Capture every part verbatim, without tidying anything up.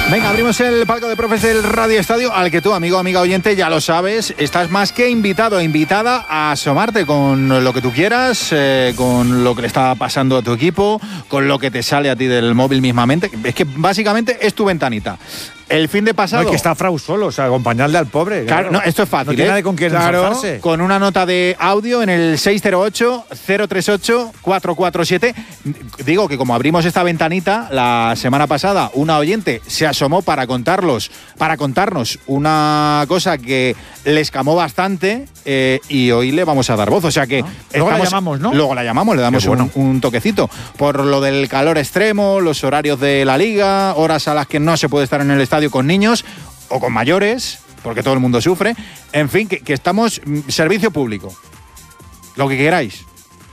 Venga, abrimos el palco de profes del Radio Estadio, al que tú, amigo, amiga oyente, ya lo sabes, estás más que invitado, invitada a asomarte con lo que tú quieras, eh, con lo que le está pasando a tu equipo, con lo que te sale a ti del móvil mismamente. Es que básicamente es tu ventanita. El fin de pasado... No, es que está Frau solo, o sea, acompañarle al pobre. Claro, claro, no, esto es fácil. No tiene ¿eh? nadie con quien claro, ensalzarse. Con una nota de audio en el seis cero ocho, cero tres ocho, cuatro cuatro siete. Digo que como abrimos esta ventanita, la semana pasada una oyente se asomó para contarlos, para contarnos una cosa que le escamó bastante eh, y hoy le vamos a dar voz. O sea que... Ah, luego la llamamos, ¿no? Luego la llamamos, le damos bueno. un, un toquecito. Por lo del calor extremo, los horarios de la liga, horas a las que no se puede estar en el estadio con niños o con mayores, porque todo el mundo sufre. En fin, que, que estamos servicio público. Lo que queráis.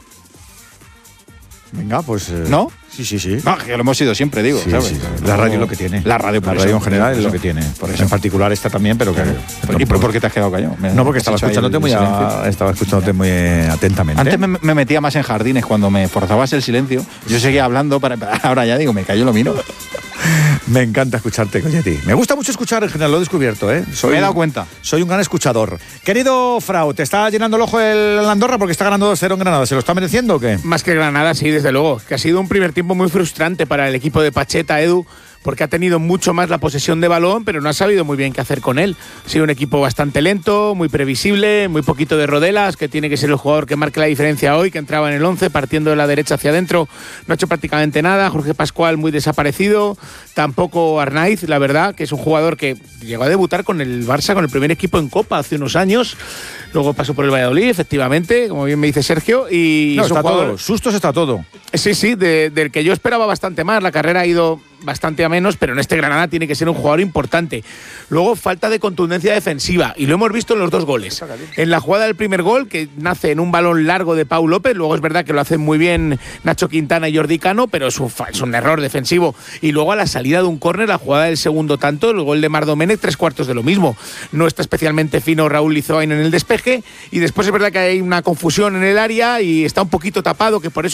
Venga, pues... Eh, ¿No? Sí, sí, sí. No, que lo hemos sido siempre, digo. Sí, ¿sabes? sí. La radio es lo que tiene. La radio, la radio eso, en general es eso, lo que tiene. Por eso. En particular esta también, pero que... ¿Y por, por qué te has quedado callado? No, porque estaba escuchándote, muy a, estaba escuchándote muy atentamente. Antes me, me metía más en jardines cuando me forzabas el silencio. Yo seguía hablando, para, ahora ya digo, me callo, lo miro. Me encanta escucharte, Coñetti. Me gusta mucho escuchar, en general, lo he descubierto, ¿eh? Soy, me he dado cuenta. Soy un gran escuchador. Querido Frau, ¿te está llenando el ojo el Andorra porque está ganando dos cero en Granada? ¿Se lo está mereciendo o qué? Más que Granada, sí, desde luego. Que ha sido un primer tiempo muy frustrante para el equipo de Pacheta, Edu, porque ha tenido mucho más la posesión de balón, pero no ha sabido muy bien qué hacer con él. Ha sido un equipo bastante lento, muy previsible, muy poquito de rodelas, que tiene que ser el jugador que marque la diferencia hoy, que entraba en el once, partiendo de la derecha hacia adentro. No ha hecho prácticamente nada. Jorge Pascual muy desaparecido. Tampoco Arnaiz, la verdad, que es un jugador que llegó a debutar con el Barça, con el primer equipo en Copa hace unos años. Luego pasó por el Valladolid, efectivamente, como bien me dice Sergio. Y no, es un está jugador, todo. Sustos está todo. Sí, sí, de, del que yo esperaba bastante más. La carrera ha ido bastante a menos, pero en este Granada tiene que ser un jugador importante. Luego, falta de contundencia defensiva, y lo hemos visto en los dos goles. En la jugada del primer gol, que nace en un balón largo de Pau López, luego es verdad que lo hacen muy bien Nacho Quintana y Jordi Cano, pero es un, es un error defensivo. Y luego a la salida de un córner, la jugada del segundo tanto, el gol de Mar Domènech, tres cuartos de lo mismo. No está especialmente fino Raúl Lizoain en el despeje, y después es verdad que hay una confusión en el área y está un poquito tapado, que por eso